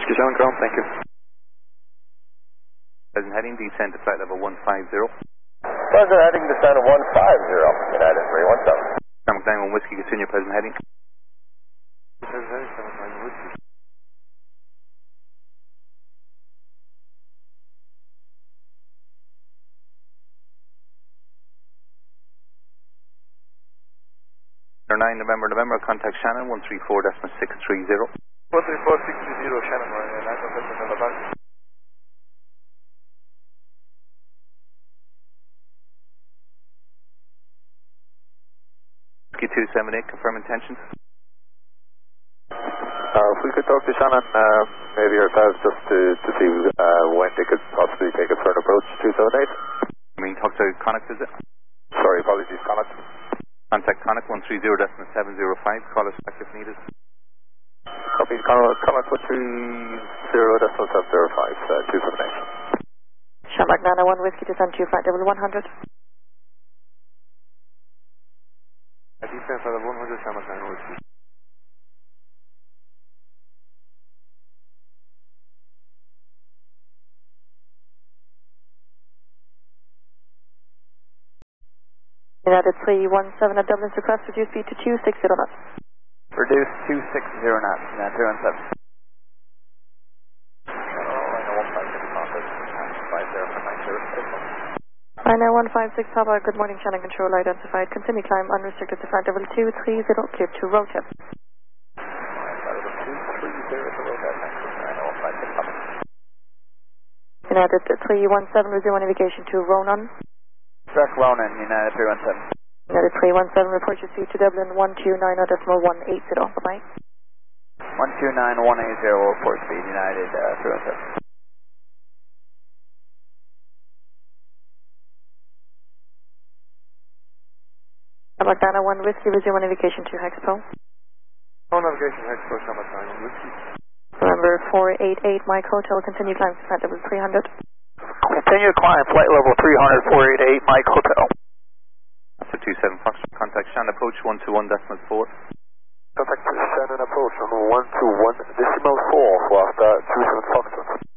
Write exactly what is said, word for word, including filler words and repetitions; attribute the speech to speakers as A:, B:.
A: Whiskey seven ground, thank you.
B: Present heading, descend to flight level one five zero.
C: Present heading, descend to one five zero, United three one seven.
B: Traffic nine one Whiskey, continue present heading.
A: Present heading, seven nine Whiskey.
B: nine November, November, contact Shannon, one three four decimal six three zero.
A: one three four six three zero, Shannon, nine November, November.
B: Whiskey two seven eight, confirm intentions.
D: Uh, if we could talk to Shannon, uh, maybe herself, just to, to see uh, when they could possibly take a further approach to two seven eight.
B: I mean, talk to Connacht, is it?
D: Sorry, apologies, Connacht.
B: Contact Connacht, one three zero decimal seven zero five, call us back if needed.
D: Copy, Connacht, Connacht one three zero decimal seven zero five, uh, two seven eight.
E: Shamrock nine oh one Whiskey, descend to flight level one hundred.
A: Descend flight level one hundred, Shamrock nine oh one Whiskey.
E: United three one seven at Dublin's request, reduce speed to two sixty knots.
C: Reduce two sixty knots, United three one seven.
E: nine oh one five six Papa, good morning, Shannon control identified. Continue climb unrestricted to flight level two three zero, clear to road tip. United three one seven, resume navigation to Ronan.
C: Direct Ronan, United three one seven.
E: United three one seven, report your speed to Dublin one two nine zero decimal one eight zero, bye-bye.
C: one two nine one eight zero, report speed, United uh, three one seven.
E: Shamrock one Whiskey, resume navigation to Hexpo.
A: No navigation, Hexpo, Shamrock nine one Whiskey.
E: Remember four eight eight Mike Hotel, continue climb to flight level three hundred.
C: Continue climb, flight level three hundred, four eight eight Mike Hotel.
B: That's a two seven Foxtrot, contact Shannon, approach one two one decimal four.
D: Contact Shannon, approach on one two one decimal four, for after two seven Foxtrot.